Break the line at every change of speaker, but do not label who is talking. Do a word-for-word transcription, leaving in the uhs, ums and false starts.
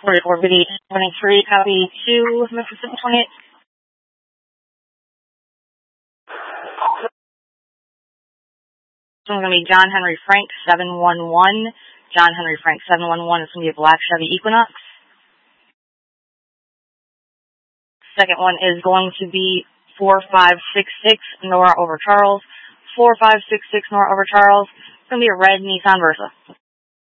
forty-four Biddy twenty-three, copy two, Mississippi twenty-eight. This one's going to be John Henry Frank seven one one. John Henry Frank seven one one is going to be a black Chevy Equinox. Second one is going to be four five six six Nora over Charles. four five six six Nora over Charles. It's going to be a red Nissan Versa.